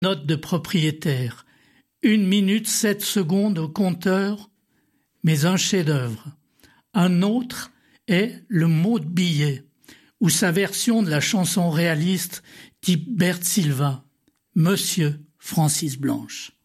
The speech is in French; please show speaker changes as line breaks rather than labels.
Note de propriétaire. 1 minute 7 secondes au compteur, mais un chef-d'œuvre. Un autre est Le mot de billet, ou sa version de la chanson réaliste type Bert Silva, Monsieur Francis Blanche.